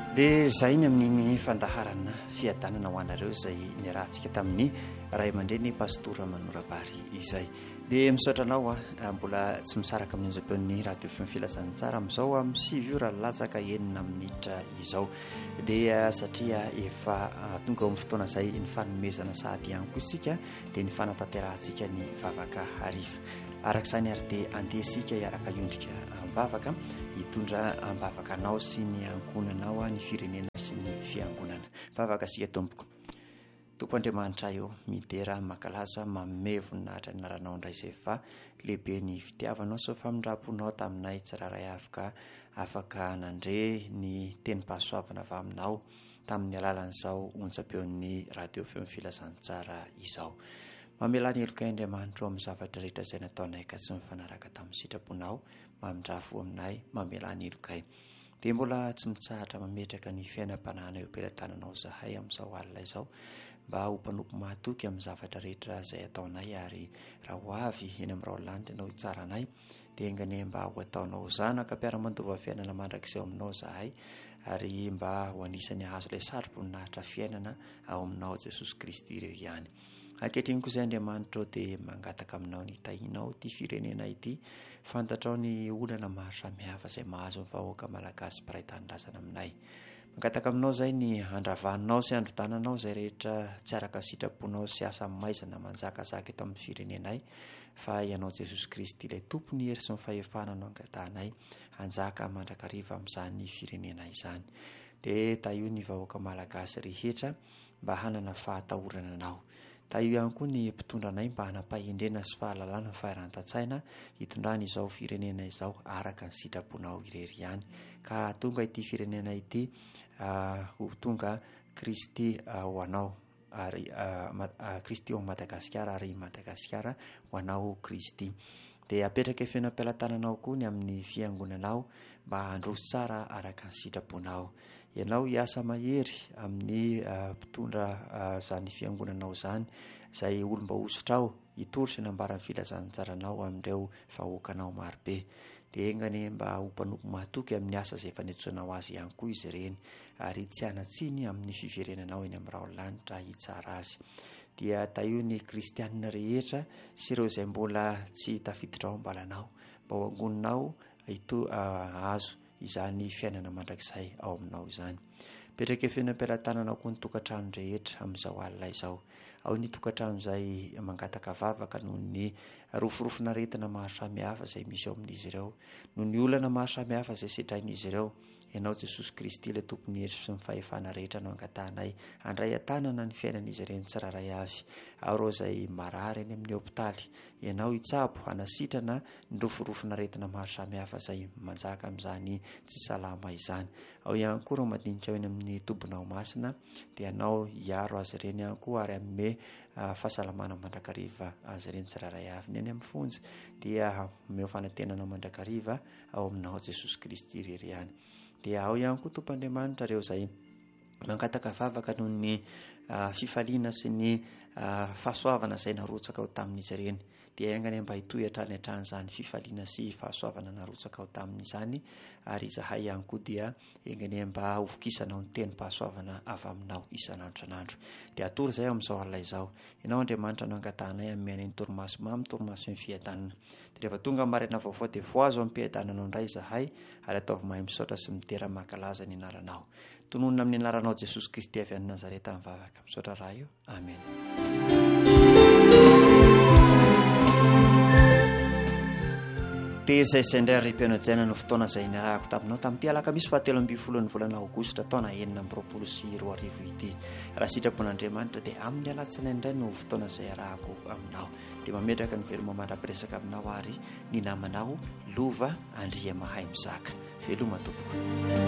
dia izay ny amin'iny fandaharana fiadanana ho anareo izay niarahantsika tamin'ny ray aman-dreny pastora Manorabary izay. Dia misaotra anao mbola tsy misaraka amin'ny anjam-peon'ny radio filasan'ny tsara amin'izao amin'ny 7 ora latsaka 9 minitra izao. Dia satria efa tonga amin'ny fotoana izay ny fanomezana sahady ihany koa isika dia ny fanatanterantsika ny vavaka hariva. Arak'izany ary dia andeha isika hiaraka iondrika am-bavaka hitondra am-bavaka anao sy ny ankonanao ny firenena sy ny fiangonana. Vavaka sika tompoko. Tompo Andriamanitra eo midera makalaza manome voninahitra ny anaranao indray izay fa lehibe ny fitiavanao so famindraponao taminay tsiraray avy ka afaka nandre ny tenim-pahasoavana avy aminao tamin'ny alalan'izao onjam-peon'ny radio feo filasan'ny tsara izao. Mamela ny heloka Andriamanitra amin'ny zavatra rehetra izay nataonay ka tsy mifanaraka tamin'ny sitraponao, mamindrafo aminay, mamela ny heloka. Dia mbola tsy mitsahatra mametraka ny fiainam-panahana eo am-pelantananao zahay amin'izao alina izao mba ho mpanompo mahatoky amin'ny zavatra rehetra izay ataonay ary raha ho avy eny amin'ny raolanitra ianao hitsaranay dia engane mba ho ataonao zanaka mpiara-mandova fiainana mandrakizay aminao zahay ary mba ho anisany hazo ilay sarotro-boninahitra fiainana ao aminao Jesosy Kristy irery ihany. Ankehitriny koa izay Andriamanitra dia mangataka aminao ny tahinao ity firenena ity, fantatrao ny olana maro samihafa izay mahazo ny vahoaka malagasy mpiray tanindrazana aminay. Mangataka aminao izay ny andravanao sy androdananao izay rehetra tsy araka sitraponao sy asa maizana manjakazaka eto amin'ny firenenay fa ianao Jesosy Kristy ilay tompony hery sy ny fahefana no angatanay anjaka mandrakariva amin'izany firenena izany. Dia taio ny vahoaka malagasy rehetra mba hanana fahatahorana anao. Taio ihany koa ny mpitondranay mba hanampahendrena sy fahalalana faharan-tantsaina hitondrana izao firenena izao araka ny sitraponao irery ihany ka tonga ity firenena ity ho tonga Kristy ho anao ary Kristy ho Madagasikara ary Madagasikara ho anao Kristy. Dia apetraka fiainam-pelatananao koa ny amin'ny fiangonanao mba handroso tsara araka ny sitraponao. Ianao hiasa mahery amin'ny mpitondra izany fiangonanao izany izay olom-bahosotra ao hitorotra ny ambaran'ny filazan'ny tsaranao amin'ireo vahoakanao marobe. Dia engany mba ho mpanompo mahatoky amin'ny asa izay fanetsoanao azy ihany koa izy ireny ary tsy hanatsiny amin'ny fiverenanao eny amin'ny raolanitra hitsara azy. Dia taio ny kristianina rehetra sy ireo izay mbola tsy tafiditra ao am-balanao mba ho angoninao azo izany fiainana mandrakizay ao aminao izany. Petraka fiainam-pelatananao koa ny tokantrano rehetra amin'izao alina izao. Ao ny tokantrano izay mangataka vavaka noho ny rofirofona aretina maro samihafa izay misy ao amin'izy ireo, noho ny olana maro samihafa izay setrain'izy ireo. Ianao Jesosy Kristy ilay tompony hery sy ny fahefana rehetra no angatanay handray an-tanana ny fiainan'izy ireny tsiraray avy. Ao ireo izay marary eny amin'ny hopitaly, ianao hitsabo hanasitrana ny rofirofona aretina maro samihafa izay manjaka amin'izany tsy salama izany. Ao ihany koa ireo mandinika eny amin'ny tobinao masina dia ianao hiaro azy ireny ihany koa ary hanome fahasalamana mandrakariva azy ireny tsiraray avy. Ny any amin'ny fonja dia hanome fanantenana mandrakariva ao aminao Jesosy Kristy irery ihany. Dia ao ihany koa Tompo Andriamanitra ireo izay mangataka vavaka noho ny fifaliana sy ny fahasoavana izay narotsaka ao tamin'izy ireny. Dia engany mba hitohy hatrany hatrany izany fifaliana sy fahasoavana narotsaka ao tamin'izany ary izahay ihany koa dia engany mba hovokisana ny tenim-pahasoavana avy aminao isan'andro isan'andro. Dia atory izay amin'izao alina izao. Ianao Andriamanitra no angatanay amin'ny any torimaso mamy, torimaso ny fiadanana. Dia rehefa tonga maraina vaovao dia voazo amin'ny mpiadananao indray izahay ary ataovy mahay misaotra sy mitera mankalaza ny anaranao. Tononona amin'ny anaranao Jesosy Kristy avy any Nazareta mivavaka. Misaotra raha io. Amen. Dia izay indray ry-pianatsaina no fotoana izay niarahako taminao tamin'ity alakamisy 17 ny volana aogositra taona 2024 ity. Raha sitrapon'Andriamanitra dia amin'ny alatsinainy indray no fotoana izay arahako aminao. Dia mametraka ny veloma mandra-piresaka aminao ary ny namanao Lova Andria Mahay Mizaka. Veloma tompoko.